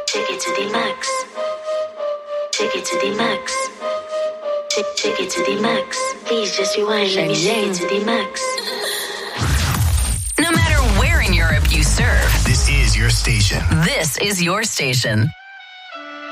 Take it to the max. Take it to the max. Take it to the max. Please just rewind. Let me take it to the max. No matter where in Europe you serve, this is your station. This is your station.